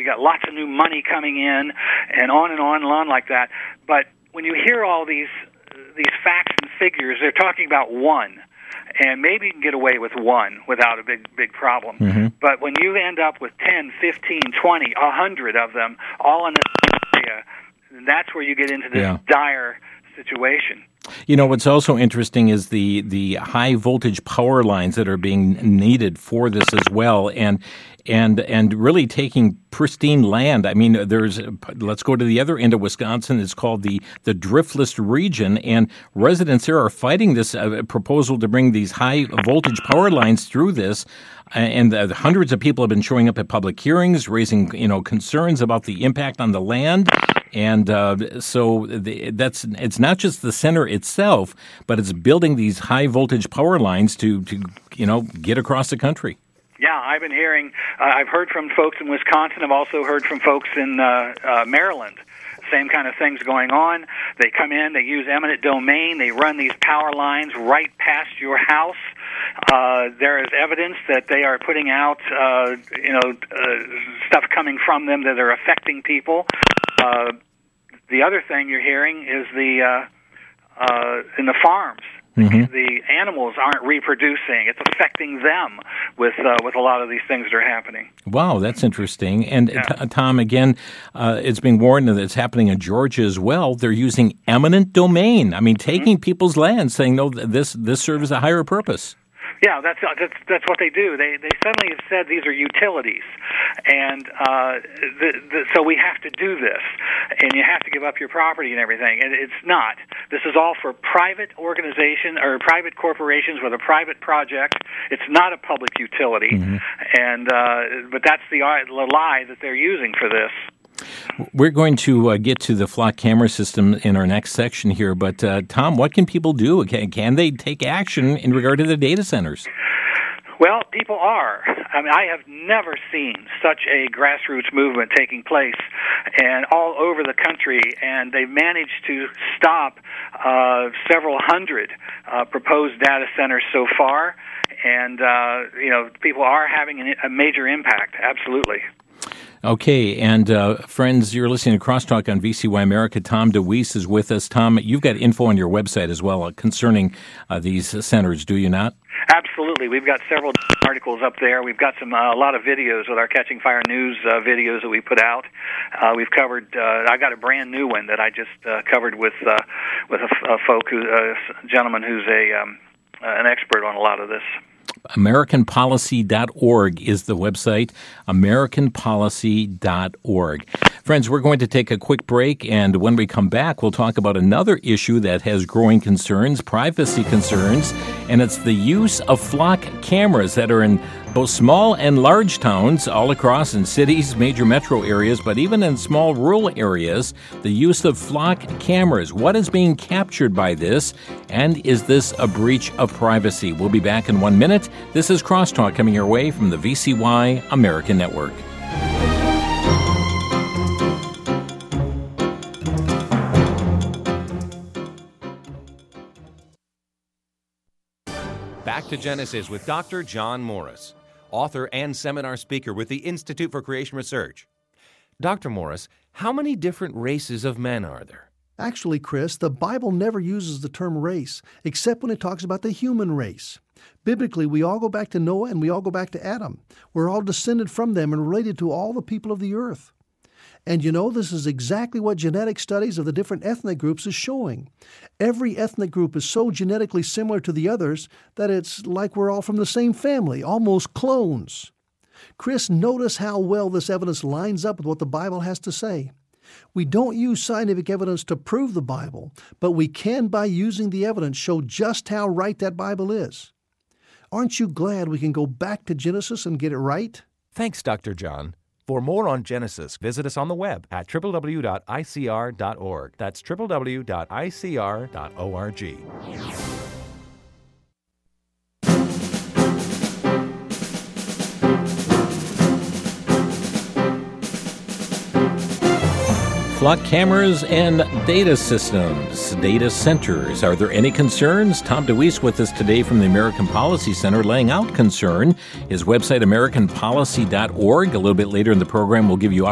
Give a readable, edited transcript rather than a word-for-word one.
you got lots of new money coming in, and on like that. But when you hear all these facts and figures, they're talking about one. And maybe you can get away with one without a big problem. Mm-hmm. But when you end up with 10, 15, 20, 100 of them all in this area, that's where you get into this dire situation. You know, what's also interesting is the high voltage power lines that are being needed for this as well, and really taking pristine land. I mean, let's go to the other end of Wisconsin. It's called the Driftless region, and residents there are fighting this proposal to bring these high voltage power lines through this. And hundreds of people have been showing up at public hearings, raising concerns about the impact on the land. And so it's not just the center itself, but it's building these high voltage power lines to get across the country. Yeah, I've heard from folks in Wisconsin. I've also heard from folks in Maryland. Same kind of things going on. They come in, they use eminent domain, they run these power lines right past your house. There is evidence that they are putting out, stuff coming from them that are affecting people. The other thing you're hearing is in the farms. Mm-hmm. The animals aren't reproducing. It's affecting them with a lot of these things that are happening. Wow, that's interesting. And Tom, again, it's being warned that it's happening in Georgia as well. They're using eminent domain. I mean, taking people's land, saying, no, this serves a higher purpose. Yeah, that's what they do. They suddenly have said these are utilities, and so we have to do this, and you have to give up your property and everything. And it's not. This is all for private organization or private corporations with a private project. It's not a public utility, and but that's the lie that they're using for this. We're going to get to the flock camera system in our next section here, but Tom, what can people do? Can they take action in regard to the data centers? Well, people are. I mean, I have never seen such a grassroots movement taking place and all over the country, and they've managed to stop several hundred proposed data centers so far, and people are having a major impact, absolutely. Okay, and friends, you're listening to Crosstalk on VCY America. Tom DeWeese is with us. Tom, you've got info on your website as well concerning these centers, do you not? Absolutely. We've got several articles up there. We've got a lot of videos with our Catching Fire News videos that we put out. We've covered. I got a brand new one that I just covered with a gentleman who's an expert on a lot of this. AmericanPolicy.org is the website, AmericanPolicy.org. Friends, we're going to take a quick break, and when we come back, we'll talk about another issue that has growing concerns, privacy concerns, and it's the use of flock cameras that are in both small and large towns all across in cities, major metro areas, but even in small rural areas, the use of flock cameras. What is being captured by this, and is this a breach of privacy? We'll be back in 1 minute. This is Crosstalk coming your way from the VCY American Network. Back to Genesis with Dr. John Morris, author and seminar speaker with the Institute for Creation Research. Dr. Morris, how many different races of men are there? Actually, Chris, the Bible never uses the term race, except when it talks about the human race. Biblically, we all go back to Noah and we all go back to Adam. We're all descended from them and related to all the people of the earth. And this is exactly what genetic studies of the different ethnic groups is showing. Every ethnic group is so genetically similar to the others that it's like we're all from the same family, almost clones. Chris, notice how well this evidence lines up with what the Bible has to say. We don't use scientific evidence to prove the Bible, but we can, by using the evidence, show just how right that Bible is. Aren't you glad we can go back to Genesis and get it right? Thanks, Dr. John. For more on Genesis, visit us on the web at www.icr.org. That's www.icr.org. Flock cameras and data systems, data centers. Are there any concerns? Tom DeWeese with us today from the American Policy Center laying out concern. His website, AmericanPolicy.org. A little bit later in the program, we'll give you